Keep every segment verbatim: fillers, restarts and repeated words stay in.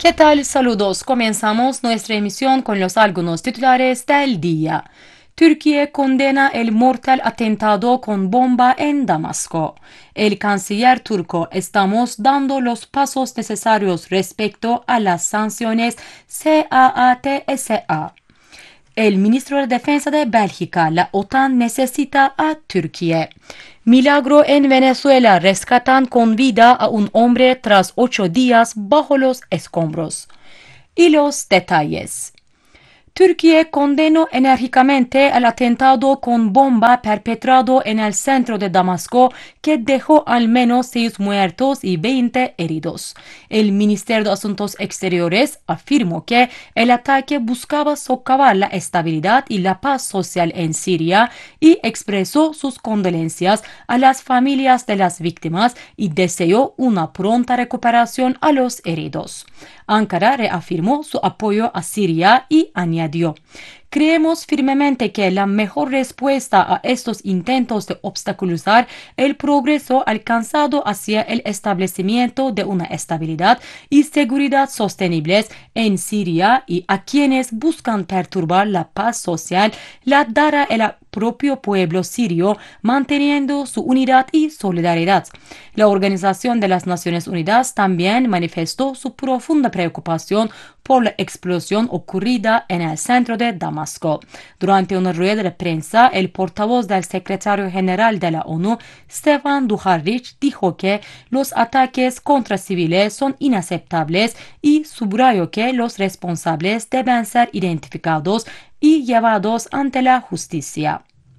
¿Qué tal? Saludos. Comenzamos nuestra emisión con los algunos titulares del día. Türkiye condena el mortal atentado con bomba en Damasco. El canciller turco: estamos dando los pasos necesarios respecto a las sanciones C A A T S A. El ministro de Defensa de Bélgica: la OTAN necesita a Türkiye. Milagro en Venezuela: rescatan con vida a un hombre tras ocho días bajo los escombros. Y los detalles. Türkiye condenó enérgicamente el atentado con bomba perpetrado en el centro de Damasco, que dejó al menos seis muertos y veinte heridos. El Ministerio de Asuntos Exteriores afirmó que el ataque buscaba socavar la estabilidad y la paz social en Siria y expresó sus condolencias a las familias de las víctimas y deseó una pronta recuperación a los heridos. Ankara reafirmó su apoyo a Siria y añadió: creemos firmemente que la mejor respuesta a estos intentos de obstaculizar el progreso alcanzado hacia el establecimiento de una estabilidad y seguridad sostenibles en Siria y a quienes buscan perturbar la paz social la dará el propio pueblo sirio, manteniendo su unidad y solidaridad. La Organización de las Naciones Unidas también manifestó su profunda preocupación por la explosión ocurrida en el centro de Damasco. Durante una rueda de prensa, el portavoz del secretario general de la ONU, Stefan Dujarric, dijo que los ataques contra civiles son inaceptables y subrayó que los responsables deben ser identificados y llevados ante la justicia.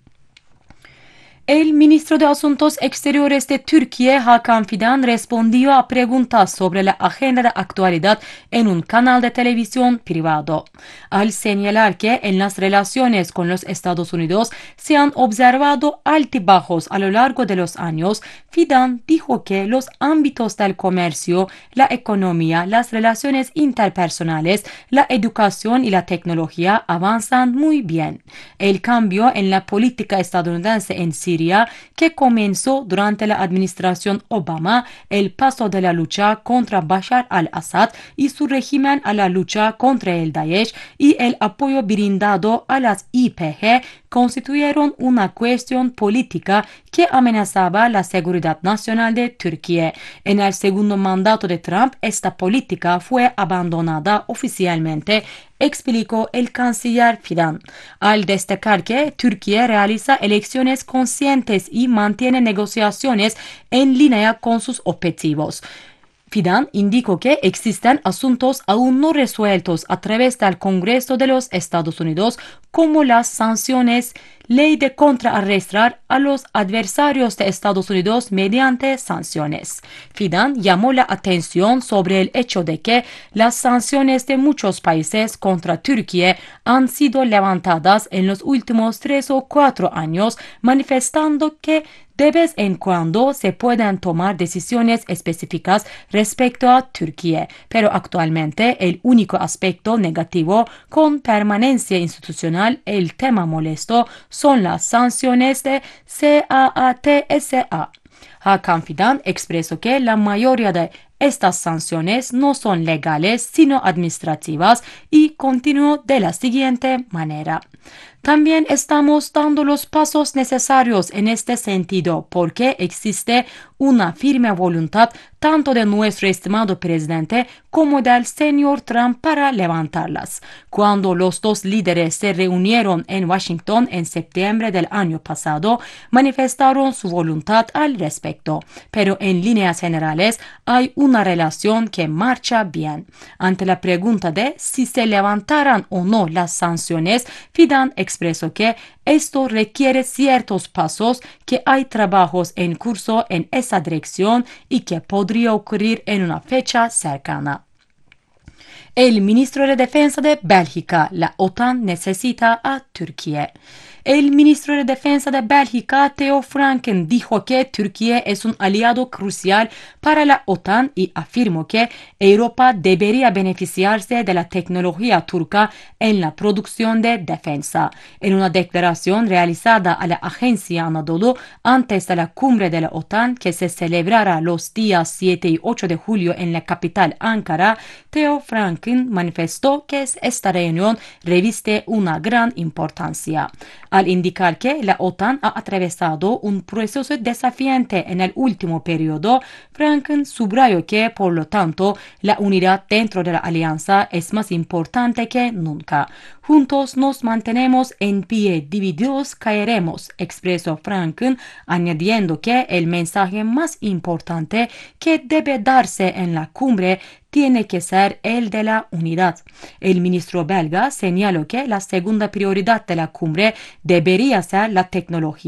El ministro de Asuntos Exteriores de Türkiye, Hakan Fidan, respondió a preguntas sobre la agenda de actualidad en un canal de televisión privado. Al señalar que en las relaciones con los Estados Unidos se han observado altibajos a lo largo de los años, Fidan dijo que los ámbitos del comercio, la economía, las relaciones interpersonales, la educación y la tecnología avanzan muy bien. El cambio en la política estadounidense en Siria, que comenzó durante la administración Obama, el paso de la lucha contra Bashar al-Assad y su régimen a la lucha contra el Daesh y el apoyo brindado a las Y P G constituyeron una cuestión política que amenazaba la seguridad nacional de Türkiye. En el segundo mandato de Trump, esta política fue abandonada oficialmente, explicó el canciller Fidan, al destacar que Türkiye realiza elecciones conscientes y mantiene negociaciones en línea con sus objetivos. Fidan indicó que existen asuntos aún no resueltos a través del Congreso de los Estados Unidos, como las sanciones, ley de contraarrestar a los adversarios de Estados Unidos mediante sanciones. Fidan llamó la atención sobre el hecho de que las sanciones de muchos países contra Türkiye han sido levantadas en los últimos tres o cuatro años, manifestando que de vez en cuando se pueden tomar decisiones específicas respecto a Türkiye, pero actualmente el único aspecto negativo con permanencia institucional, el tema molesto, son las sanciones de C A A T S A. Hakan Fidan expresó que la mayoría de estas sanciones no son legales sino administrativas y continuó de la siguiente manera: también estamos dando los pasos necesarios en este sentido porque existe una firme voluntad tanto de nuestro estimado presidente como del señor Trump para levantarlas. Cuando los dos líderes se reunieron en Washington en septiembre del año pasado, manifestaron su voluntad al respecto, pero en líneas generales hay una relación que marcha bien. Ante la pregunta de si se levantarán o no las sanciones, Fidan expresó que esto requiere ciertos pasos, que hay trabajos en curso en esa dirección y que podría ocurrir en una fecha cercana. El ministro de Defensa de Bélgica: la OTAN necesita a Türkiye. El ministro de Defensa de Bélgica, Theo Franken, dijo que Turquía es un aliado crucial para la OTAN y afirmó que Europa debería beneficiarse de la tecnología turca en la producción de defensa. En una declaración realizada a la agencia Anadolu antes de la cumbre de la OTAN que se celebrará los días siete y ocho de julio en la capital Ankara, Theo Franken manifestó que esta reunión reviste una gran importancia, al indicar que la OTAN ha atravesado un proceso desafiante en el último periodo. Franken subrayó que, por lo tanto, la unidad dentro de la alianza es más importante que nunca. Juntos nos mantenemos en pie, divididos caeremos, expresó Franken, añadiendo que el mensaje más importante que debe darse en la cumbre tiene que ser el de la unidad. El ministro belga señaló que la segunda prioridad de la cumbre debería ser la tecnología